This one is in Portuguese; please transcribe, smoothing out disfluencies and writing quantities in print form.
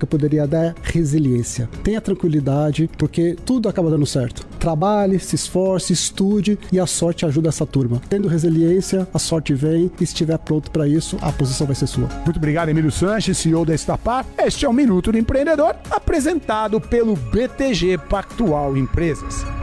que eu poderia dar é resiliência. Tenha tranquilidade, porque tudo acaba dando certo. Trabalhe, se esforce, estude e a sorte ajuda essa turma. Tendo resiliência, a sorte vem e se estiver pronto para isso, a posição vai ser sua. Muito obrigado, Emílio Sanches, CEO da Estapar. Este é o Minuto do Empreendedor, apresentado pelo BTG Pactual Empresas.